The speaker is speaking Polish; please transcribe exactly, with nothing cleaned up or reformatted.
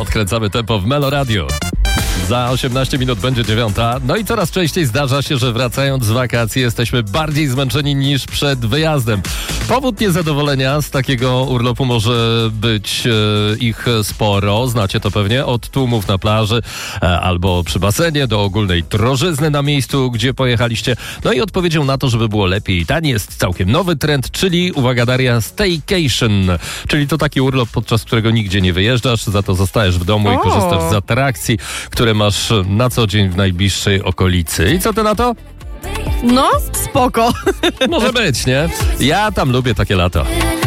Podkręcamy tempo w Melo Radio. Za osiemnaście minut będzie dziewiąta. No i coraz częściej zdarza się, że wracając z wakacji jesteśmy bardziej zmęczeni niż przed wyjazdem. Powód niezadowolenia z takiego urlopu może być e, ich sporo. Znacie to pewnie, od tłumów na plaży e, albo przy basenie do ogólnej drożyzny na miejscu, gdzie pojechaliście. No i odpowiedzią na to, żeby było lepiej i taniej, jest całkiem nowy trend, czyli, uwaga Daria, staycation. Czyli to taki urlop, podczas którego nigdzie nie wyjeżdżasz, za to zostajesz w domu O. i korzystasz z atrakcji, które masz na co dzień w najbliższej okolicy. I co ty na to? No, spoko. Może być, nie? Ja tam lubię takie lato.